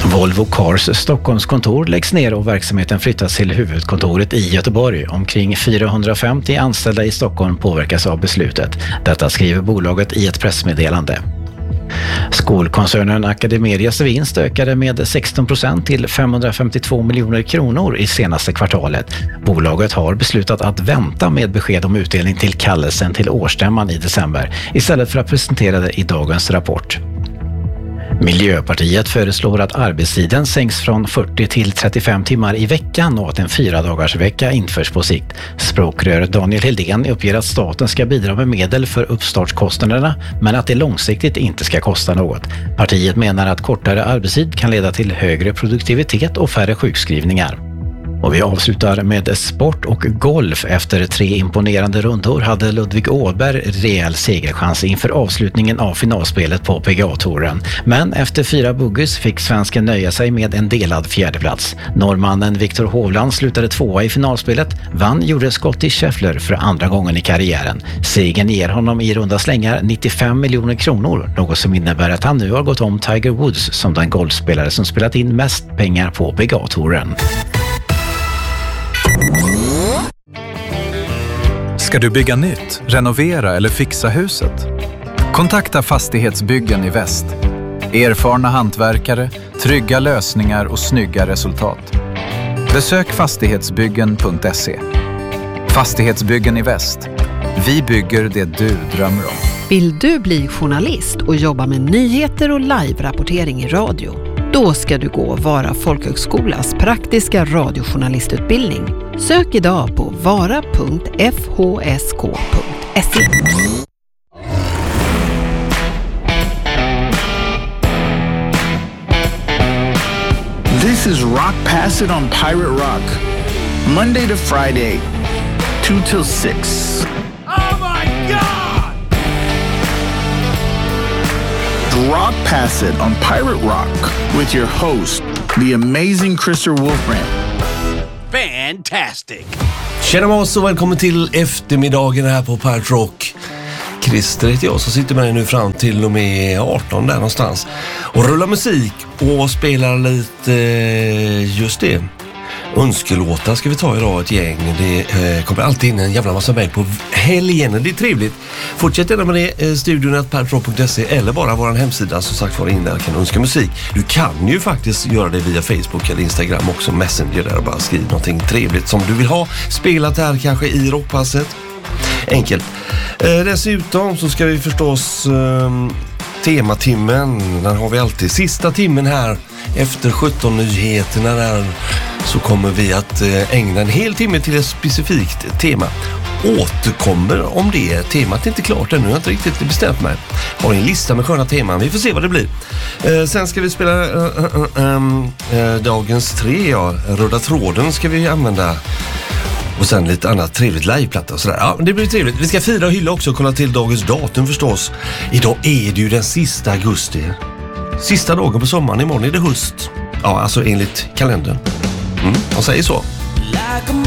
Volvo Cars Stockholmskontor läggs ner och verksamheten flyttas till huvudkontoret i Göteborg. Omkring 450 anställda i Stockholm påverkas av beslutet. Detta skriver bolaget i ett pressmeddelande. Skolkoncernen Academedias vinst ökade med 16% till 552 miljoner kronor i senaste kvartalet. Bolaget har beslutat att vänta med besked om utdelning till kallelsen till årsstämman i december istället för att presentera det i dagens rapport. Miljöpartiet föreslår att arbetstiden sänks från 40 till 35 timmar i veckan och att en 4-dagarsvecka införs på sikt. Språkrör Daniel Heldén uppger att staten ska bidra med medel för uppstartskostnaderna men att det långsiktigt inte ska kosta något. Partiet menar att kortare arbetstid kan leda till högre produktivitet och färre sjukskrivningar. Och vi avslutar med sport och golf. Efter 3 imponerande rundor hade Ludvig Åberg rejäl segerchans inför avslutningen av finalspelet på PGA-touren. Men efter 4 bogey's fick svensken nöja sig med en delad fjärdeplats. Norrmannen Viktor Hovland slutade 2:a i finalspelet. Vann gjorde Scottie Scheffler för andra gången i karriären. Segern ger honom i runda slängar 95 miljoner kronor, något som innebär att han nu har gått om Tiger Woods som den golfspelare som spelat in mest pengar på PGA-touren. Ska du bygga nytt, renovera eller fixa huset? Kontakta Fastighetsbyggen i Väst. Erfarna hantverkare, trygga lösningar och snygga resultat. Besök fastighetsbyggen.se. Fastighetsbyggen i Väst. Vi bygger det du drömmer om. Vill du bli journalist och jobba med nyheter och live-rapportering i radio? Då ska du gå Vara folkhögskolas praktiska radiojournalistutbildning. Sök idag på vara.fhsk.se. This is Rock Pass It on Pirate Rock. Monday to Friday, 2 till 6. Oh my God! Rock Pass It on Pirate Rock with your host, the amazing Christer Wolfbrand. Fantastic! Tjena Mås och välkommen till eftermiddagen här på Pirate Rock. Christer heter jag, så sitter med nu fram till och med 18 där någonstans och rullar musik och spelar lite, just det, önskelåtar ska vi ta idag, ett gäng. Det kommer alltid in en jävla massa mejl på helgen. Det är trevligt. Fortsätt gärna med det, studion@pirate.se eller bara vår hemsida, som sagt, var in där kan önska musik. Du kan ju faktiskt göra det via Facebook eller Instagram också, Messenger där, och bara skriv någonting trevligt som du vill ha spelat här kanske i rockpasset. Enkelt. Dessutom så ska vi förstås tematimmen, där har vi alltid sista timmen här efter 17 nyheterna där, så kommer vi att ägna en hel timme till ett specifikt tema. Återkommer om det. Temat är inte klart ännu, jag har inte riktigt bestämt mig. Har en lista med sköna teman, vi får se vad det blir. Sen ska vi spela dagens 3, ja. Röda tråden ska vi använda. Och sen lite annat trevligt liveplatta och sådär. Ja, det blir trevligt. Vi ska fira och hylla också och kolla till dagens datum förstås. Idag är det ju den sista augusti. Sista dagen på sommaren, imorgon är det höst. Ja, alltså enligt kalendern. Man säger så. Like